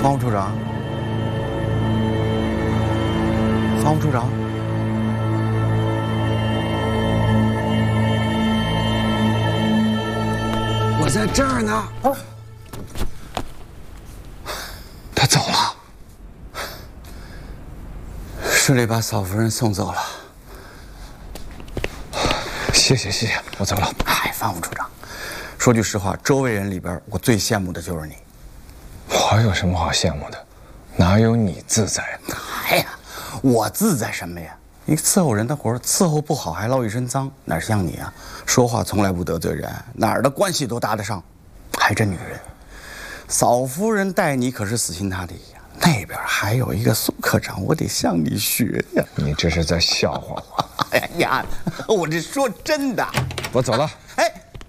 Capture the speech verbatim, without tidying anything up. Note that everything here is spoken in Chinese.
方副处长，方副处长，我在这儿呢。啊，他走了，顺利把嫂夫人送走了。 谢谢谢谢，我走了。 哎，方副处长，说句实话，周围人里边，我最羡慕的就是你。 我有什么好羡慕的？哪有你自在？ 哎呀，我自在什么呀？一个伺候人的活，伺候不好还落一身脏，哪像你啊？说话从来不得罪人，哪儿的关系都搭得上。还这女人，嫂夫人待你可是死心塌地呀。那边还有一个苏科长，我得向你学呀。 你这是在笑话我？ 哎呀，我这说真的。 我走了。